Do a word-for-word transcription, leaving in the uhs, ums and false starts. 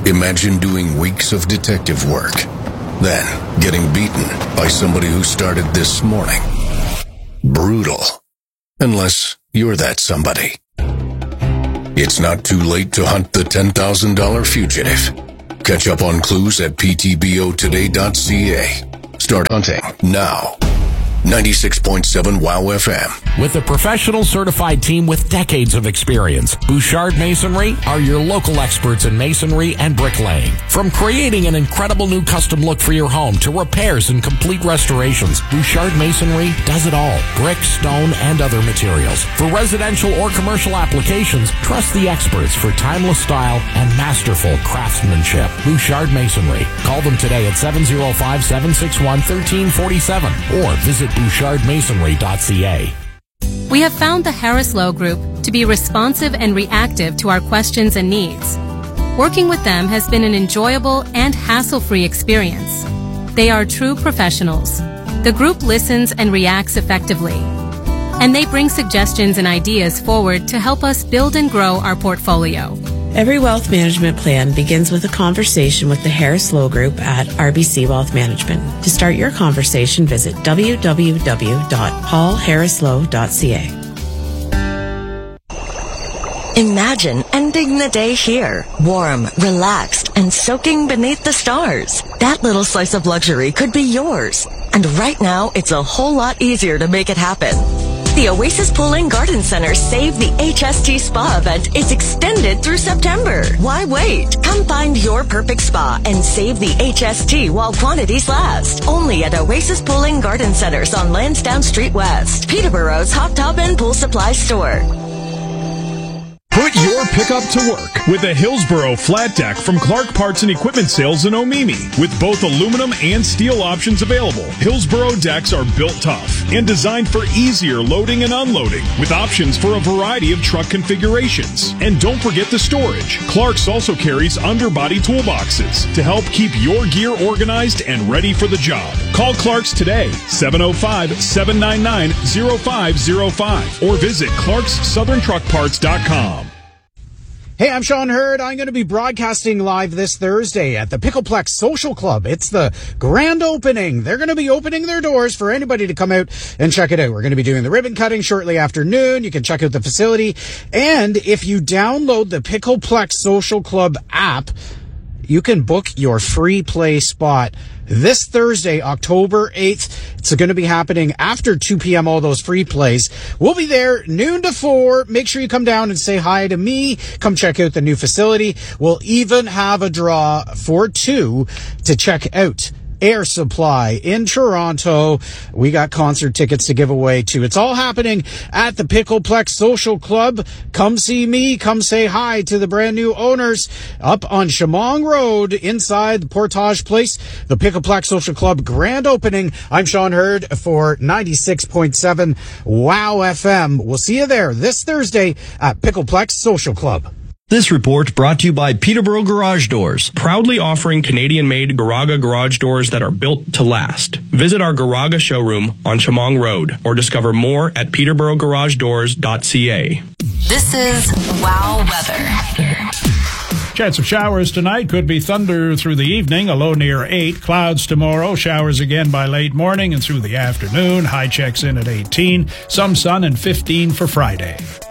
Imagine doing weeks of detective work, then getting beaten by somebody who started this morning. Brutal. Unless you're that somebody. It's not too late to hunt the ten thousand dollars fugitive. Catch up on clues at p t b o today dot c a. Start hunting now. ninety-six point seven WOW F M. With a professional certified team with decades of experience, Bouchard Masonry are your local experts in masonry and bricklaying. From creating an incredible new custom look for your home to repairs and complete restorations, Bouchard Masonry does it all. Brick, stone, and other materials. For residential or commercial applications, trust the experts for timeless style and masterful craftsmanship. Bouchard Masonry. Call them today at seven oh five, seven six one, one three four seven or visit bouchard masonry dot c a. We have found the Harris Lowe Group to be responsive and reactive to our questions and needs. Working with them has been an enjoyable and hassle-free experience. They are true professionals. The group listens and reacts effectively. And they bring suggestions and ideas forward to help us build and grow our portfolio. Every wealth management plan begins with a conversation with the Harris Lowe Group at R B C Wealth Management. To start your conversation, visit w w w dot paul harris lowe dot c a. Imagine ending the day here, warm, relaxed, and soaking beneath the stars. That little slice of luxury could be yours. And right now, it's a whole lot easier to make it happen. The Oasis Pool and Garden Center Save the H S T Spa event is extended through September. Why wait? Come find your perfect spa and save the H S T while quantities last. Only at Oasis Pool and Garden Centers on Lansdowne Street West, Peterborough's hot tub and pool supply store. Put your pickup to work with a Hillsboro flat deck from Clark Parts and Equipment Sales in Omemee. With both aluminum and steel options available, Hillsboro decks are built tough and designed for easier loading and unloading with options for a variety of truck configurations. And don't forget the storage. Clark's also carries underbody toolboxes to help keep your gear organized and ready for the job. Call Clark's today, seven oh five, seven nine nine, oh five oh five or visit clarks southern truck parts dot com. Hey, I'm Sean Hurd. I'm going to be broadcasting live this Thursday at the Pickleplex Social Club. It's the grand opening. They're going to be opening their doors for anybody to come out and check it out. We're going to be doing the ribbon cutting shortly after noon. You can check out the facility. And if you download the Pickleplex Social Club app, you can book your free play spot this Thursday, October eighth. It's going to be happening after two p.m., all those free plays. We'll be there noon to four. Make sure you come down and say hi to me. Come check out the new facility. We'll even have a draw for two to check out Air Supply in Toronto. We got concert tickets to give away too. It's all happening at the Pickleplex Social Club. Come see me. Come say hi to the brand new owners up on Shamong Road inside the Portage Place. The Pickleplex Social Club grand opening. I'm Sean Hurd for ninety-six point seven WOW F M. We'll see you there this Thursday at Pickleplex Social Club. This report brought to you by Peterborough Garage Doors, proudly offering Canadian-made Garaga garage doors that are built to last. Visit our Garaga showroom on Shamong Road or discover more at peterborough garage doors dot c a. This is WOW Weather. Chance of showers tonight. Could be thunder through the evening, a low near eight. Clouds tomorrow. Showers again by late morning and through the afternoon. High checks in at eighteen. Some sun and fifteen for Friday.